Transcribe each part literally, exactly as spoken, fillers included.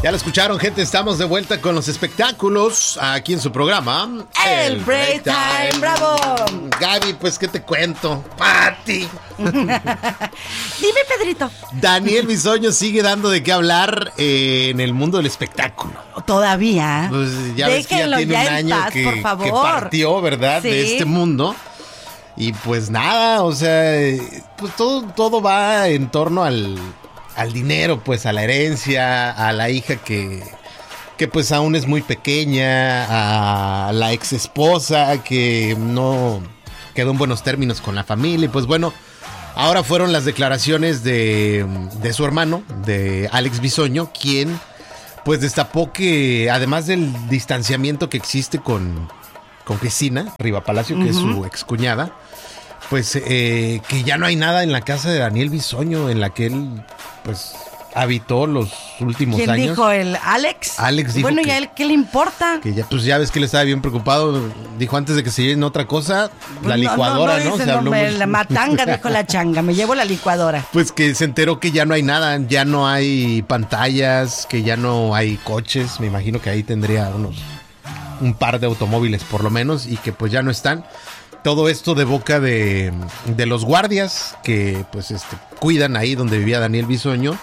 Ya lo escucharon, gente, estamos de vuelta con los espectáculos aquí en su programa El Break Time, bravo. Gaby, pues, ¿qué te cuento? Pati. Dime, Pedrito. Daniel Bisoño sigue dando de qué hablar eh, en el mundo del espectáculo. Todavía. Pues ya ves que ya Déjenlo tiene ya un en año paz, que, por favor. que partió, ¿verdad? Sí. De este mundo. Y pues nada, o sea, eh, pues todo, todo va en torno al, al dinero, pues a la herencia, a la hija que, que pues aún es muy pequeña, a la ex esposa que no quedó en buenos términos con la familia. Y pues bueno, ahora fueron las declaraciones de, de su hermano, de Alex Bisoño, quien pues destapó que además del distanciamiento que existe con, con Cristina Riva Palacio, que uh-huh. es su excuñada, pues eh, que ya no hay nada en la casa de Daniel Bisoño en la que él pues habitó los últimos ¿Quién años. ¿Quién dijo? ¿El Alex? Alex dijo Bueno, que, ¿y a él qué le importa? Que ya, pues ya ves que él estaba bien preocupado. Dijo antes de que se lleven otra cosa, pues la licuadora, ¿no? No, no, no, se no habló me, mucho. La matanga, dijo la changa, me llevo la licuadora. Pues que se enteró que ya no hay nada, ya no hay pantallas, que ya no hay coches. Me imagino que ahí tendría unos un par de automóviles por lo menos, y que pues ya no están. Todo esto de boca de, de los guardias que pues este, cuidan ahí donde vivía Daniel Bisoño.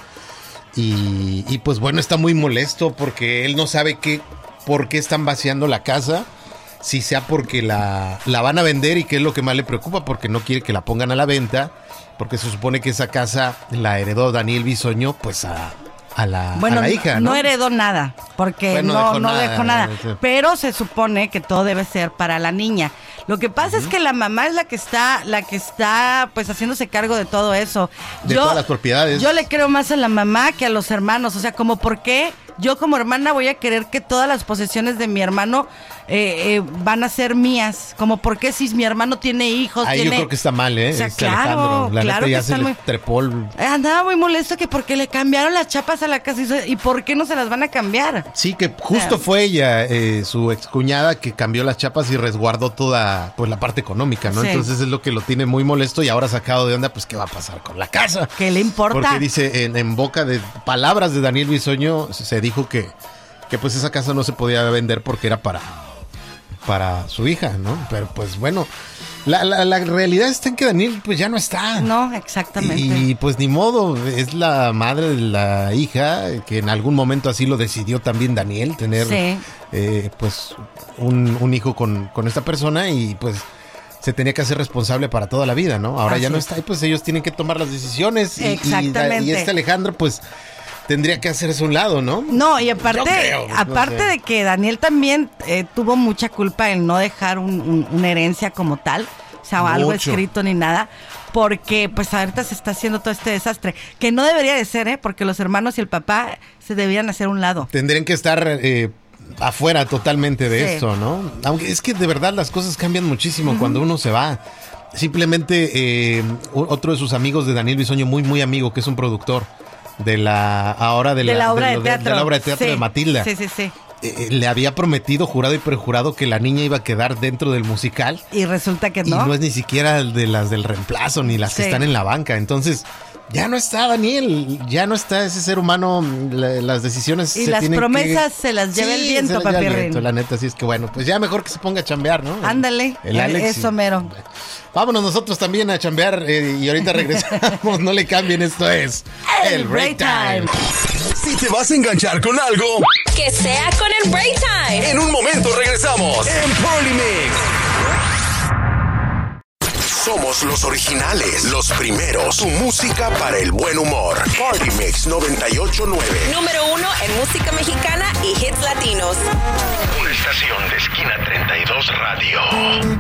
Y, y pues bueno, está muy molesto porque él no sabe qué, por qué están vaciando la casa. Si sea porque la, la van a vender, y que es lo que más le preocupa, porque no quiere que la pongan a la venta, porque se supone que esa casa la heredó Daniel Bisoño pues a, a, la, bueno, a la hija, ¿no? No heredó nada, porque bueno, no, dejó no nada, dejó nada, sí. Pero se supone que todo debe ser para la niña. Lo que pasa uh-huh. es que la mamá es la que está, la que está pues haciéndose cargo de todo eso. De yo, todas las propiedades. Yo le creo más a la mamá que a los hermanos, o sea, como por qué yo como hermana voy a querer que todas las posesiones de mi hermano eh, eh, van a ser mías, como por qué si mi hermano tiene hijos. Ahí tiene... yo creo que está mal, ¿eh? O sea, este claro, Alejandro. La claro neta ya que se está le muy... trepó el... Andaba muy molesto que porque le cambiaron las chapas a la casa y, y por qué no se las van a cambiar. Sí, que justo fue ella, eh, su excuñada, que cambió las chapas y resguardó toda pues la parte económica, ¿no? Sí. Entonces es lo que lo tiene muy molesto, y ahora sacado de onda, pues ¿qué va a pasar con la casa? ¿Qué le importa? Porque dice, en, en boca de palabras de Daniel Bisoño, se dijo que, que pues esa casa no se podía vender porque era para, para su hija, ¿no? Pero pues bueno, la, la, la realidad está en que Daniel pues ya no está. No, exactamente. Y, y pues ni modo, es la madre de la hija, que en algún momento así lo decidió también Daniel, tener sí. eh, pues un, un hijo con, con esta persona, y pues se tenía que hacer responsable para toda la vida, ¿no? Ahora así ya no está, y pues ellos tienen que tomar las decisiones. Y, exactamente. Y, y este Alejandro pues tendría que hacerse un lado, ¿no? No, y aparte, creo, pues, aparte no sé. de que Daniel también eh, tuvo mucha culpa en no dejar un, un, una herencia como tal, o sea, mucho. Algo escrito ni nada, porque pues ahorita se está haciendo todo este desastre, que no debería de ser, ¿eh? Porque los hermanos y el papá se deberían hacer un lado. Tendrían que estar eh, afuera totalmente de sí. esto, ¿no? Aunque es que de verdad las cosas cambian muchísimo uh-huh. cuando uno se va. Simplemente eh, otro de sus amigos de Daniel Bisoño, muy muy amigo, que es un productor de la ahora de, de la, la obra de, de, teatro. de la obra de teatro sí. de Matilda. Sí, sí, sí. Eh, le había prometido, jurado y perjurado, que la niña iba a quedar dentro del musical. Y resulta que no. Y no es ni siquiera de las del reemplazo, ni las sí. que están en la banca. Entonces, ya no está Daniel, ya no está ese ser humano, la, las decisiones y se las tienen promesas que... se las lleva sí, el viento, papirrín. La neta, sí es que bueno, pues ya mejor que se ponga a chambear, ¿no? Ándale, el Alex, eso mero. Vámonos nosotros también a chambear eh, y ahorita regresamos. No le cambien, esto es El Break Time. Si te vas a enganchar con algo, que sea con el Break Time. En un momento regresamos en Polymix. Somos los originales, los primeros. Tu música para el buen humor. Polymix noventa y ocho punto nueve. Número uno en música mexicana y hits latinos. Una estación de Esquina treinta y dos Radio.